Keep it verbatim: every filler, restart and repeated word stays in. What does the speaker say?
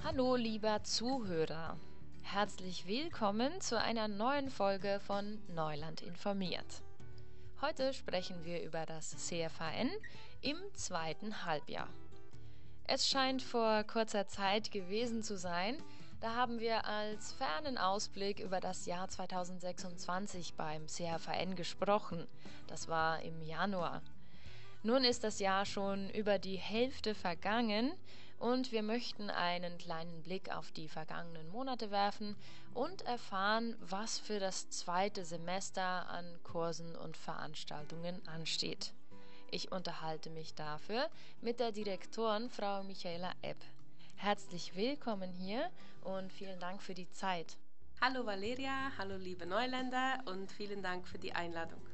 Hallo, lieber Zuhörer. Herzlich willkommen zu einer neuen Folge von Neuland informiert. Heute sprechen wir über das C F H N im zweiten Halbjahr. Es scheint vor kurzer Zeit gewesen zu sein, da haben wir als fernen Ausblick über das Jahr zweitausendsechsundzwanzig beim C F H N gesprochen. Das war im Januar. Nun ist das Jahr schon über die Hälfte vergangen und wir möchten einen kleinen Blick auf die vergangenen Monate werfen und erfahren, was für das zweite Semester an Kursen und Veranstaltungen ansteht. Ich unterhalte mich dafür mit der Direktorin Frau Michaela Epp. Herzlich willkommen hier und vielen Dank für die Zeit. Hallo Valeria, hallo liebe Neuländer und vielen Dank für die Einladung.